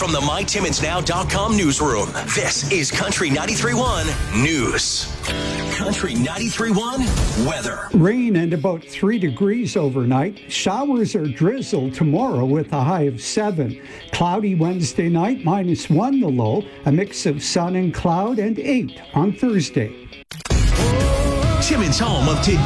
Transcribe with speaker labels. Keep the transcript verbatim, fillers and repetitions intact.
Speaker 1: From the My Timmons Now dot com newsroom, this is Country ninety-three point one News. Country ninety-three point one weather.
Speaker 2: Rain and about three degrees overnight. Showers or drizzle tomorrow with a high of seven. Cloudy Wednesday night, minus one the low. A mix of sun and cloud, and eight on Thursday.
Speaker 1: Timmons' home of today.